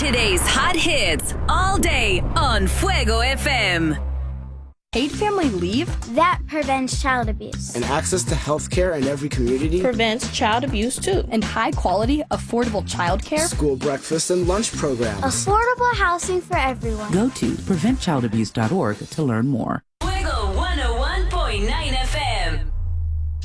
Today's hot hits all day on Fuego FM. Paid family leave? That prevents child abuse. And access to health care in every community prevents child abuse too. And high quality, affordable childcare? School breakfast and lunch programs. Affordable housing for everyone. Go to preventchildabuse.org to learn more.